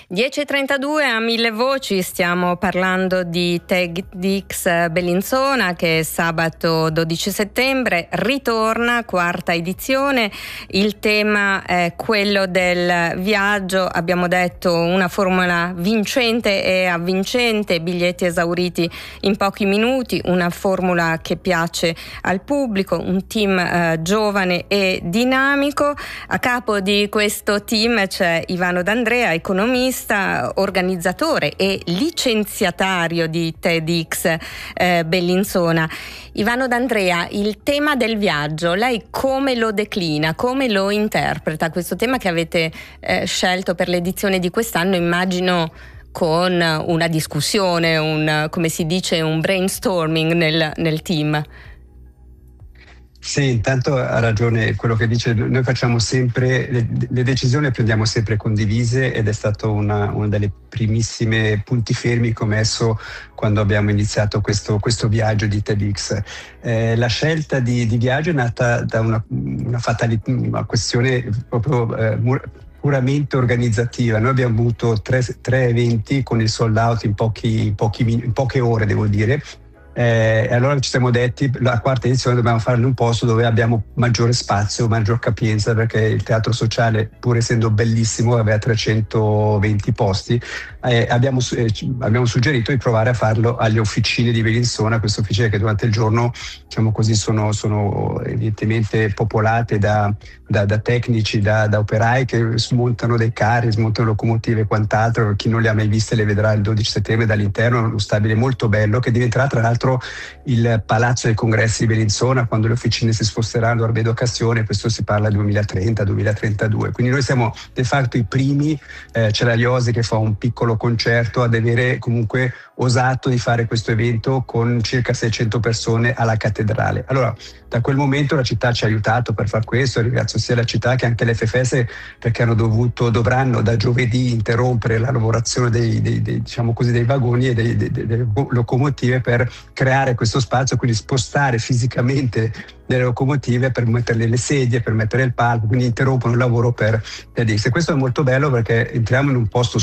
10.32 a Mille Voci, stiamo parlando di TEDx Bellinzona che sabato 12 settembre ritorna, quarta edizione. Il tema è quello del viaggio, abbiamo detto una formula vincente e avvincente, biglietti esauriti in pochi minuti, una formula che piace al pubblico, un team giovane e dinamico. A capo di questo team c'è Ivano D'Andrea, economista, organizzatore e licenziatario di TEDx Bellinzona. Ivano D'Andrea, il tema del viaggio, lei come lo declina, come lo interpreta? Questo tema che avete scelto per l'edizione di quest'anno, immagino con una discussione, come si dice, un brainstorming nel team. Sì, intanto ha ragione quello che dice, noi facciamo sempre, le decisioni le prendiamo sempre condivise ed è stato una delle primissime punti fermi che ho messo quando abbiamo iniziato questo viaggio di TEDx. La scelta di viaggio è nata da una questione proprio puramente organizzativa. Noi abbiamo avuto tre eventi con il sold out in poche ore, devo dire. E allora ci siamo detti, la quarta edizione dobbiamo farla in un posto dove abbiamo maggiore spazio, maggior capienza, perché il teatro sociale, pur essendo bellissimo, aveva 320 posti. Abbiamo suggerito di provare a farlo alle officine di Bellinzona, queste officine che durante il giorno, diciamo così, sono evidentemente popolate da tecnici, da operai che smontano dei carri, smontano locomotive e quant'altro. Chi non le ha mai viste le vedrà il 12 settembre dall'interno, uno stabile molto bello che diventerà tra l'altro il Palazzo dei Congressi di Bellinzona quando le officine si sposteranno a Arbedo Castione. Questo si parla 2030-2032. Quindi noi siamo de facto i primi. C'è la Iosi che fa un piccolo concerto ad avere comunque osato di fare questo evento con circa 600 persone alla cattedrale. Allora, da quel momento la città ci ha aiutato per far questo. Ringrazio sia la città che anche l'FFS, perché dovranno da giovedì interrompere la lavorazione dei vagoni e delle locomotive per creare questo spazio, quindi spostare fisicamente delle locomotive per mettere le sedie, per mettere il palco, quindi interrompono il lavoro per TEDx. E questo è molto bello perché entriamo in un posto